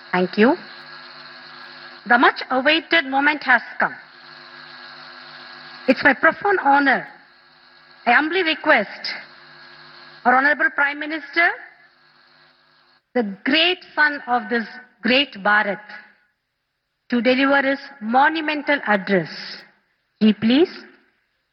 Thank you. The much awaited moment has come. It's my profound honor. I humbly request our Honorable Prime Minister, the great son of this great Bharat, to deliver his monumental address. Ji, please.